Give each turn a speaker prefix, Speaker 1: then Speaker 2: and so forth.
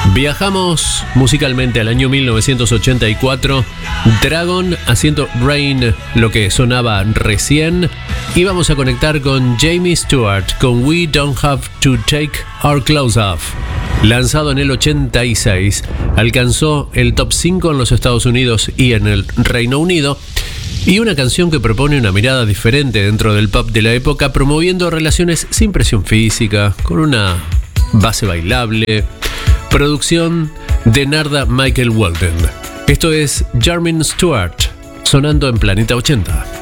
Speaker 1: Viajamos musicalmente al año 1984, Dragon haciendo Rain, lo que sonaba recién, y vamos a conectar con Jamie Stewart con We Don't Have to Take Our Clothes Off. Lanzado en el 86, alcanzó el top 5 en los Estados Unidos y en el Reino Unido, y una canción que propone una mirada diferente dentro del pop de la época, promoviendo relaciones sin presión física, con una base bailable. Producción de Narda Michael Walden. Esto es Jermaine Stewart, sonando en Planeta 80.